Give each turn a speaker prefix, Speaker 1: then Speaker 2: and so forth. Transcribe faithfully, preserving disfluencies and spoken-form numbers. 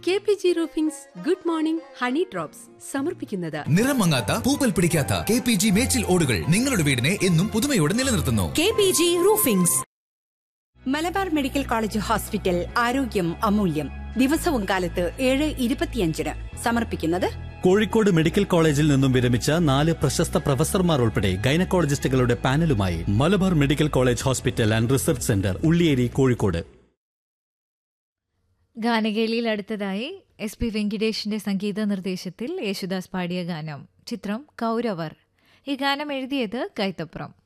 Speaker 1: K P G roofings good morning honey drops സമർപ്പിക്കുന്നത്
Speaker 2: നിറം മങ്ങാത്ത പൂപ്പൽ പിടിക്കാത്ത കെ പി ജി മേച്ചിൽ ഓടുകൾ നിങ്ങളുടെ വീടിനെ എന്നും പുതുമയോടെ നിലനിർത്തുന്നു.
Speaker 3: K P G roofings.
Speaker 4: Malabar medical college hospital ആരോഗ്യം അമൂല്യം. ദിവസവും കാലത്ത് ഏഴ് ഇരുപത്തിയഞ്ചിന് സമർപ്പിക്കുന്നത്
Speaker 5: കോഴിക്കോട് മെഡിക്കൽ കോളേജിൽ നിന്നും വിരമിച്ച നാല് പ്രശസ്ത പ്രൊഫസർമാർ ഉൾപ്പെടെ ഗൈനക്കോളജിസ്റ്റുകളുടെ പാനലുമായി Malabar medical college hospital and research centre, Ulliyeri, Kozhikode.
Speaker 6: ഗാനകേളിയിൽ അടുത്തതായി എസ് പി വെങ്കിടേഷിന്റെ സംഗീത നിർദ്ദേശത്തിൽ യേശുദാസ് പാടിയ ഗാനം. ചിത്രം കൗരവർ. ഈ ഗാനം എഴുതിയത് കൈതപ്രം.